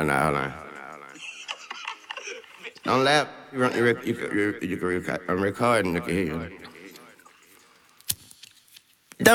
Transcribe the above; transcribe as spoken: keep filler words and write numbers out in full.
on, now, hold on. Don't laugh. You, run, you, rec- you, can- you, you can record. I'm recording. You can hear you.